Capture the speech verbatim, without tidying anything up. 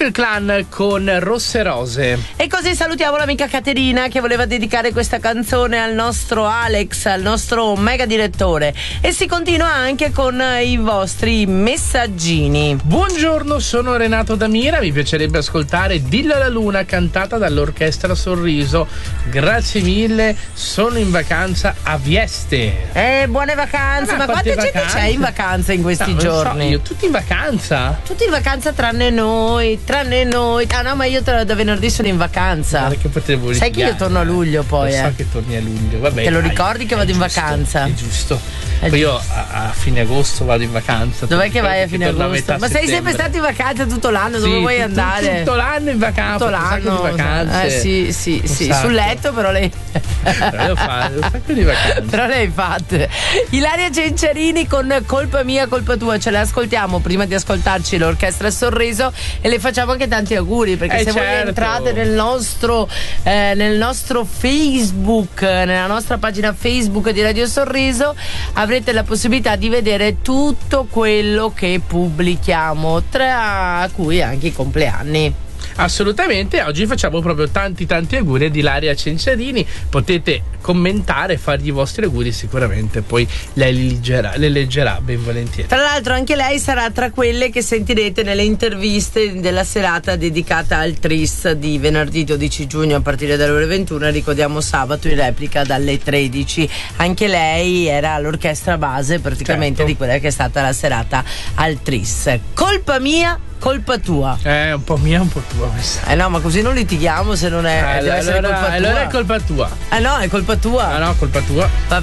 Cook Clan con Rosse Rose. E così salutiamo l'amica Caterina che voleva dedicare questa canzone al nostro Alex, al nostro mega direttore. E si continua anche con i vostri messaggini. Buongiorno, sono Renato Damira, mi piacerebbe ascoltare Dillo alla Luna cantata dall'Orchestra Sorriso. Grazie mille, sono in vacanza a Vieste. Eh, buone vacanze. Ah, ma quanta gente vacanze? c'è in vacanza in questi No, giorni? So, io, tutti in vacanza? Tutti in vacanza tranne noi, tranne noi. Ah no, ma io tra- da venerdì sono in vacanza. Guarda che potevo Sai che io torno a luglio poi, Lo so eh. che torni a luglio, vabbè. Te lo dai, ricordi che è vado in giusto, vacanza? È giusto. È Poi io a, a fine agosto vado in vacanza. Dov'è tu che vai a ricordi fine torno agosto? metà Ma sei sempre settembre. stato in vacanza tutto l'anno, dove Sì, vuoi tutto- andare? Tutto l'anno in vacanza. Tutto un sacco l'anno. di vacanze. Eh sì, sì, Un sì. sacco. Sul letto però lei. Però io fa- un sacco di vacanze. Però le hai fatte. Ilaria Cencerini con Colpa mia, colpa tua. Ce le ascoltiamo prima di ascoltarci l'Orchestra Sorriso e le facciamo anche tanti auguri, perché Eh, se voi certo. entrate nel nostro eh, nel nostro Facebook, nella nostra pagina Facebook di Radio Sorriso, avrete la possibilità di vedere tutto quello che pubblichiamo, tra cui anche i compleanni. Assolutamente, oggi facciamo proprio tanti tanti auguri ad Ilaria Cencerini. Potete commentare, fargli i vostri auguri, sicuramente poi lei li leggerà, le leggerà ben volentieri. Tra l'altro anche lei sarà tra quelle che sentirete nelle interviste della serata dedicata al Tris di venerdì dodici giugno a partire dalle ore ventuno, ricordiamo sabato in replica dalle tredici. Anche lei era all'orchestra base praticamente, certo, di quella che è stata la serata al Tris. Colpa mia, colpa tua. È un po' mia, un po' tua questa. Eh no, ma così non litighiamo se non è. Eh, deve essere allora, colpa tua. allora è colpa tua. Eh no, è colpa tua. Ah no, colpa tua. Va